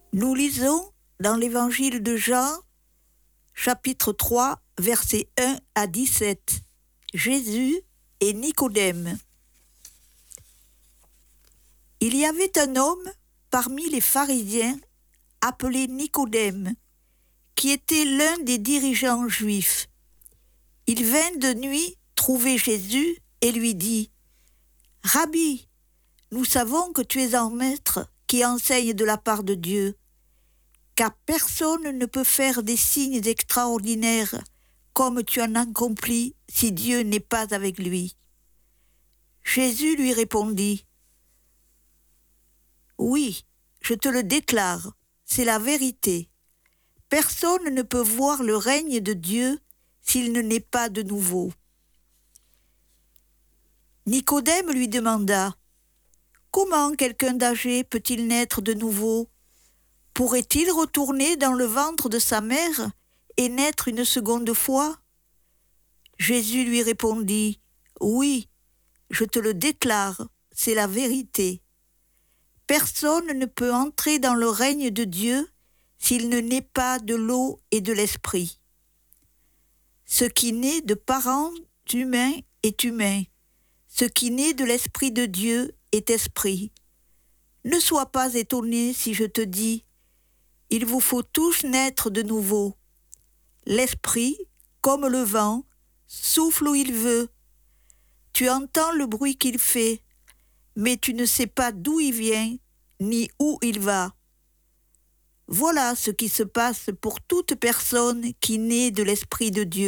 Nous lisons dans l'évangile de Jean, chapitre 3, versets 1 à 17. Jésus et Nicodème. Il y avait un homme parmi les pharisiens appelé Nicodème, qui était l'un des dirigeants juifs. Il vint de nuit trouver Jésus et lui dit : « Rabbi, nous savons que tu es un maître qui enseigne de la part de Dieu, car personne ne peut faire des signes extraordinaires comme tu en accomplis si Dieu n'est pas avec lui. » Jésus lui répondit : « Oui, je te le déclare, c'est la vérité. Personne ne peut voir le règne de Dieu s'il ne naît pas de nouveau. » Nicodème lui demanda : « Comment quelqu'un d'âgé peut-il naître de nouveau ? Pourrait-il retourner dans le ventre de sa mère et naître une seconde fois ? » Jésus lui répondit : « Oui, je te le déclare, c'est la vérité. Personne ne peut entrer dans le règne de Dieu s'il ne naît pas de l'eau et de l'esprit. Ce qui naît de parents humains est humain. Ce qui naît de l'Esprit de Dieu est esprit. Ne sois pas étonné si je te dis : il vous faut tous naître de nouveau. L'Esprit, comme le vent, souffle où il veut. Tu entends le bruit qu'il fait, mais tu ne sais pas d'où il vient, ni où il va. Voilà ce qui se passe pour toute personne qui naît de l'Esprit de Dieu. »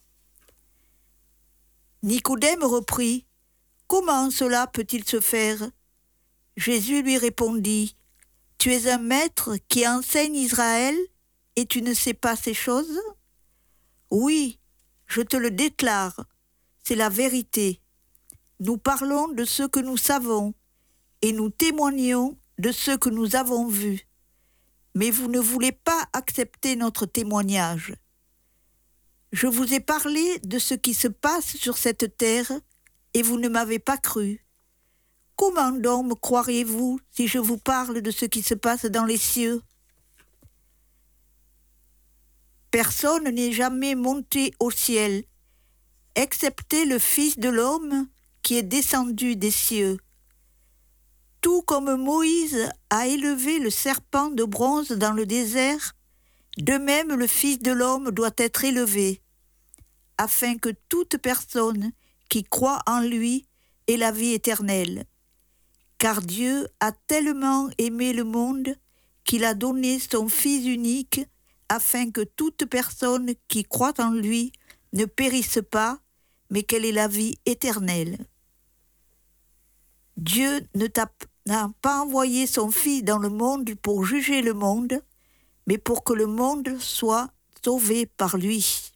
Nicodème reprit : « Comment cela peut-il se faire ? » Jésus lui répondit : « Tu es un maître qui enseigne Israël et tu ne sais pas ces choses ? Oui, je te le déclare, c'est la vérité. Nous parlons de ce que nous savons et nous témoignons de ce que nous avons vu. Mais vous ne voulez pas accepter notre témoignage. Je vous ai parlé de ce qui se passe sur cette terre et vous ne m'avez pas cru. Comment donc me croiriez-vous si je vous parle de ce qui se passe dans les cieux ? Personne n'est jamais monté au ciel, excepté le Fils de l'homme qui est descendu des cieux. Tout comme Moïse a élevé le serpent de bronze dans le désert, de même le Fils de l'homme doit être élevé, afin que toute personne qui croit en lui ait la vie éternelle. Car Dieu a tellement aimé le monde qu'il a donné son Fils unique, afin que toute personne qui croit en lui ne périsse pas, mais qu'elle ait la vie éternelle. Dieu n'a pas envoyé son Fils dans le monde pour juger le monde, mais pour que le monde soit sauvé par lui.